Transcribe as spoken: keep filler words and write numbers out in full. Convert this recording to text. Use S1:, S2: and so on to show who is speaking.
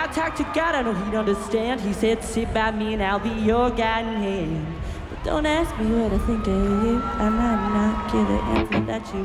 S1: talk to God, I know he'd understand. He said, sit by me and I'll be your guiding hand. But don't ask me what I think of you. I might not get the answer that you